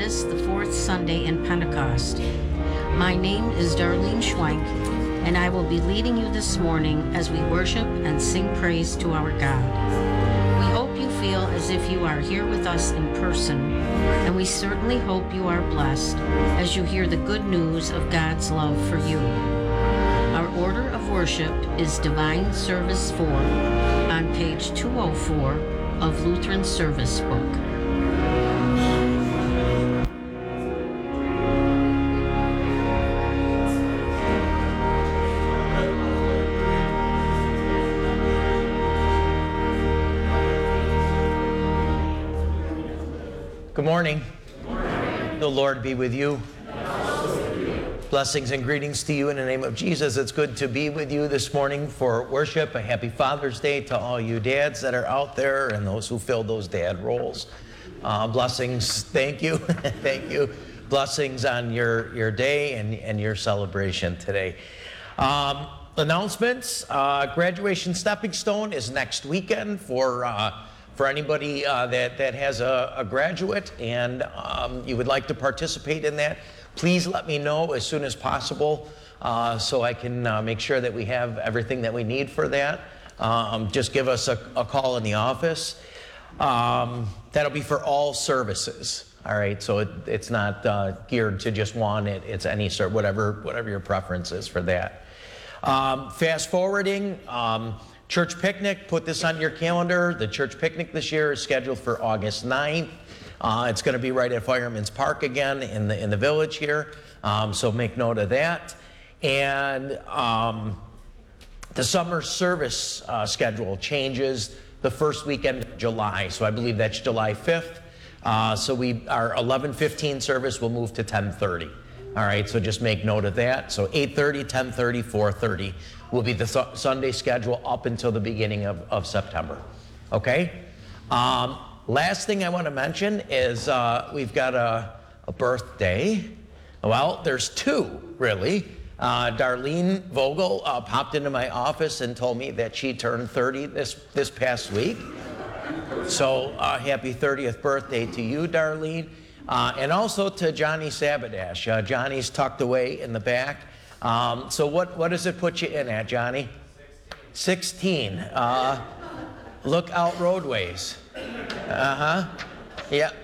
this, the fourth Sunday in Pentecost. My name is Darlene Schwenk, and I will be leading you this morning as we worship and sing praise to our God. We hope you feel as if you are here with us in person, and we certainly hope you are blessed as you hear the good news of God's love for you. Our order of worship is Divine Service 4 on page 204 of Lutheran Service Book. Good morning. Good morning. The Lord be with you. Blessings and greetings to you in the name of Jesus. It's good to be with you this morning for worship. A happy Father's Day to all you dads that are out there and those who fill those dad roles. Blessings, thank you, thank you. Blessings on your day and your celebration today. Announcements, graduation stepping stone is next weekend for anybody that has a graduate and you would like to participate in that. Please let me know as soon as possible so I can make sure that we have everything that we need for that. Just give us a call in the office. That'll be for all services. All right, so it's not geared to just one. It's any sort, whatever your preference is for that. Fast forwarding, church picnic, put this on your calendar. The church picnic this year is scheduled for August 9th. It's going to be right at Fireman's Park again in the village here, so make note of that. And the summer service schedule changes the first weekend of July, so I believe that's July 5th. So our 11:15 service will move to 10:30. All right, so just make note of that. So 8:30, 10:30, 4:30 will be the Sunday schedule up until the beginning of September. Okay? Last thing I want to mention is we've got a birthday. Well, there's two, really. Darlene Vogel popped into my office and told me that she turned 30 this past week. So happy 30th birthday to you, Darlene. And also to Johnny Sabadash. Johnny's tucked away in the back. So what does it put you in at, Johnny? 16. Look out roadways. Yeah.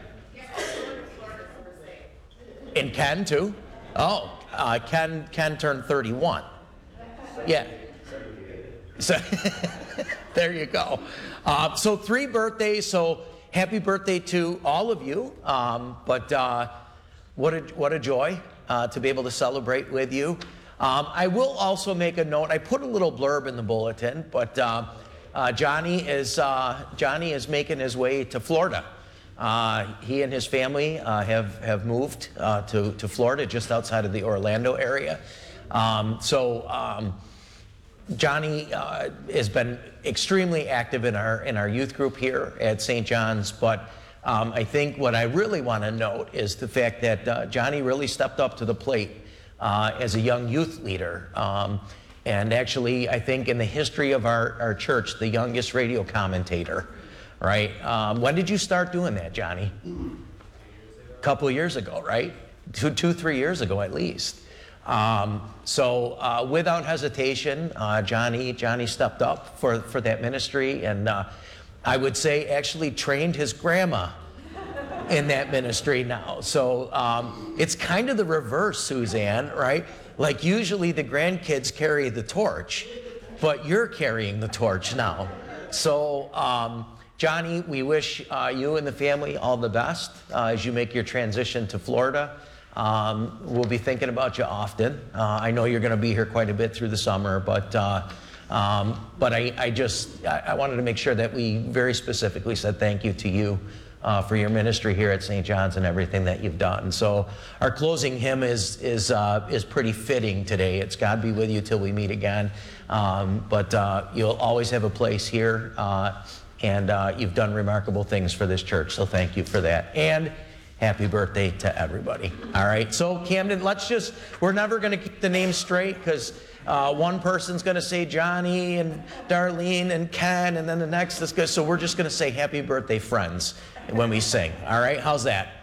And Ken too? Oh, Ken turned 31. Yeah. So there you go. So 3 birthdays. So happy birthday to all of you. But what a joy to be able to celebrate with you. I will also make a note. I put a little blurb in the bulletin, but Johnny is making his way to Florida. He and his family have moved to Florida, just outside of the Orlando area. Johnny has been extremely active in our youth group here at St. John's, but I think what I really want to note is the fact that Johnny really stepped up to the plate as a young youth leader. And actually, I think in the history of our church, the youngest radio commentator, right? When did you start doing that, Johnny? A couple of years ago, right? 3 years ago at least. So without hesitation, Johnny stepped up for that ministry, and I would say actually trained his grandma in that ministry now. So it's kind of the reverse, Suzanne, right? Like usually the grandkids carry the torch, but you're carrying the torch now. So Johnny, we wish you and the family all the best as you make your transition to Florida. We'll be thinking about you often. I know you're going to be here quite a bit through the summer, but I wanted to make sure that we very specifically said thank you to you for your ministry here at St. John's and everything that you've done. So our closing hymn is pretty fitting today. It's God be with you till we meet again. But you'll always have a place here, and you've done remarkable things for this church. So thank you for that. And happy birthday to everybody. All right. So Camden, we're never going to keep the names straight because one person's going to say Johnny and Darlene and Ken, and then the next is good. So we're just going to say happy birthday, friends, when we sing. All right. How's that?